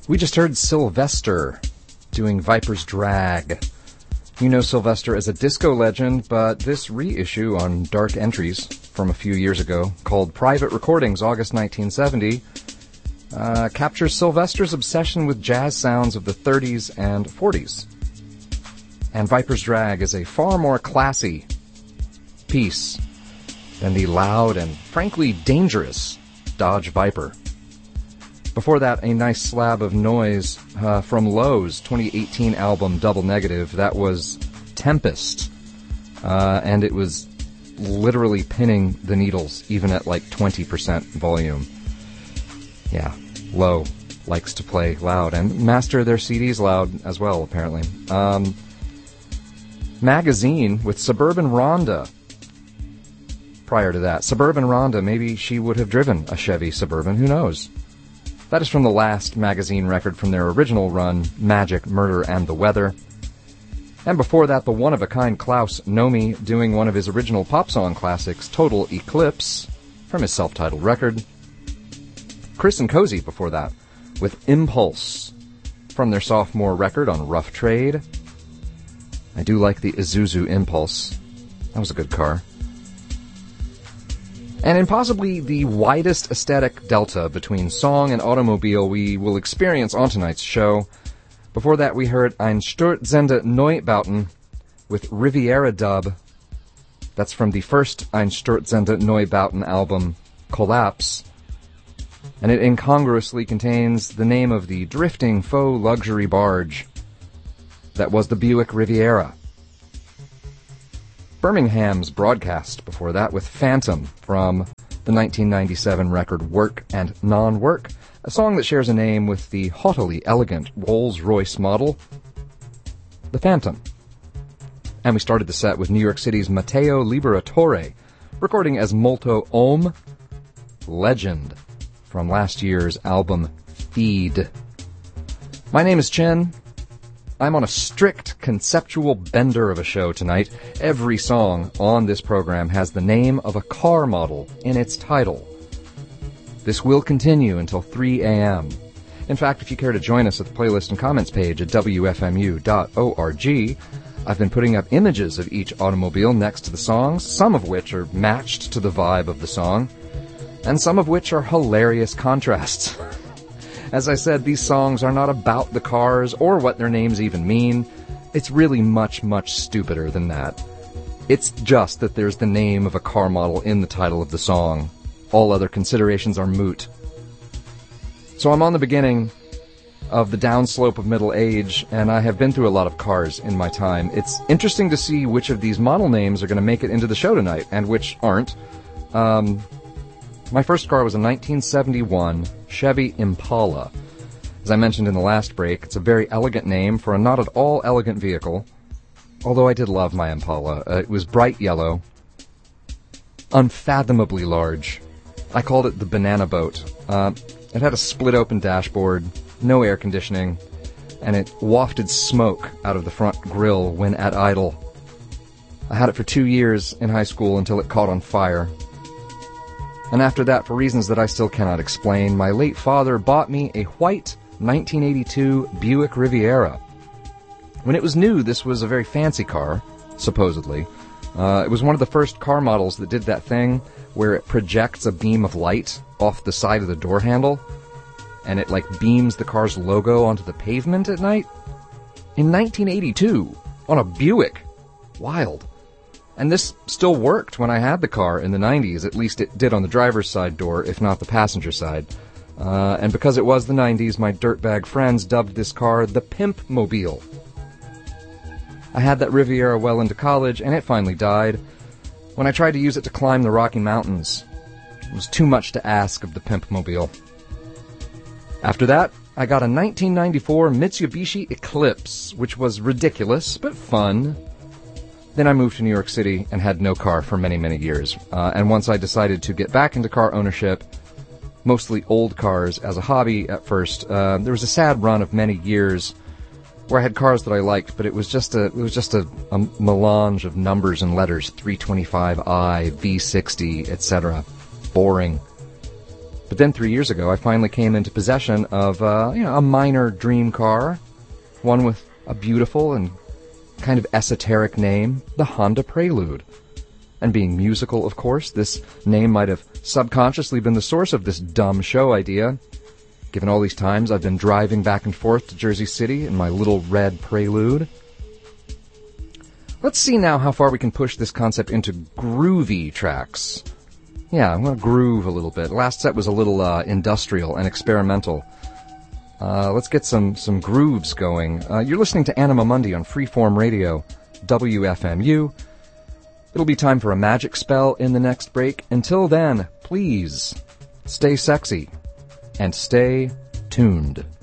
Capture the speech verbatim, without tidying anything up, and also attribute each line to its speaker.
Speaker 1: We just heard Sylvester doing Viper's Drag. You know Sylvester as a disco legend, but this reissue on Dark Entries from a few years ago, called Private Recordings, August nineteen seventy, uh, captures Sylvester's obsession with jazz sounds of the thirties and forties. And Viper's Drag is a far more classy piece than the loud and frankly dangerous Dodge Viper. Before that, a nice slab of noise uh, from Lowe's twenty eighteen album Double Negative. That was Tempest, uh, and it was literally pinning the needles, even at like twenty percent volume. Yeah, Lowe likes to play loud and master their C Ds loud as well, apparently. Um, Magazine with Suburban Rhonda. Prior to that, Suburban Rhonda, maybe she would have driven a Chevy Suburban, who knows? That is from the last Magazine record from their original run, Magic, Murder, and the Weather. And before that, the one-of-a-kind Klaus Nomi doing one of his original pop song classics, Total Eclipse, from his self-titled record. Chris and Cozy before that, with Impulse, from their sophomore record on Rough Trade. I do like the Isuzu Impulse. That was a good car. And in possibly the widest aesthetic delta between song and automobile we will experience on tonight's show. Before that, we heard Ein Sturzende Neubauten with Riviera Dub. That's from the first Ein Sturzende Neubauten album, Collapse. And it incongruously contains the name of the drifting faux luxury barge that was the Buick Riviera. Birmingham's Broadcast before that with Phantom from the nineteen ninety-seven record Work and Non-Work, a song that shares a name with the haughtily elegant Rolls-Royce model, the Phantom. And we started the set with New York City's Matteo Liberatore, recording as Molto Om, Legend, from last year's album Feed. My name is Chen. I'm on a strict conceptual bender of a show tonight. Every song on this program has the name of a car model in its title. This will continue until three a.m. In fact, if you care to join us at the playlist and comments page at w f m u dot org, I've been putting up images of each automobile next to the songs, some of which are matched to the vibe of the song, and some of which are hilarious contrasts. As I said, these songs are not about the cars or what their names even mean. It's really much, much stupider than that. It's just that there's the name of a car model in the title of the song. All other considerations are moot. So I'm on the beginning of the downslope of middle age, and I have been through a lot of cars in my time. It's interesting to see which of these model names are going to make it into the show tonight, and which aren't. Um... My first car was a nineteen seventy-one Chevy Impala. As I mentioned in the last break, it's a very elegant name for a not at all elegant vehicle, although I did love my Impala. Uh, it was bright yellow, unfathomably large. I called it the banana boat. Uh, it had a split-open dashboard, no air conditioning, and it wafted smoke out of the front grille when at idle. I had it for two years in high school until it caught on fire. And after that, for reasons that I still cannot explain, my late father bought me a white nineteen eighty-two Buick Riviera. When it was new, this was a very fancy car, supposedly. Uh, it was one of the first car models that did that thing where it projects a beam of light off the side of the door handle, and it, like, beams the car's logo onto the pavement at night. In nineteen eighty-two, on a Buick. Wild. And this still worked when I had the car in the nineties. At least it did on the driver's side door, if not the passenger side. Uh, and because it was the nineties, my dirtbag friends dubbed this car the Pimp Mobile. I had that Riviera well into college, and it finally died when I tried to use it to climb the Rocky Mountains. It was too much to ask of the Pimp Mobile. After that, I got a nineteen ninety-four Mitsubishi Eclipse, which was ridiculous, but fun. Then I moved to New York City and had no car for many, many years. Uh, and once I decided to get back into car ownership, mostly old cars as a hobby at first, uh, there was a sad run of many years where I had cars that I liked, but it was just a it was just a, a melange of numbers and letters, three twenty-five i, V sixty, et cetera. Boring. But then three years ago, I finally came into possession of uh, you know, a minor dream car, one with a beautiful and kind of esoteric name, the Honda Prelude. And being musical, of course, this name might have subconsciously been the source of this dumb show idea, given all these times I've been driving back and forth to Jersey City in my little red Prelude. Let's see now how far we can push this concept into groovy tracks. Yeah, I'm going to groove a little bit. Last set was a little uh, industrial and experimental. Uh, let's get some, some grooves going. Uh, you're listening to Anima Mundi on Freeform Radio, W F M U. It'll be time for a magic spell in the next break. Until then, please, stay sexy and stay tuned.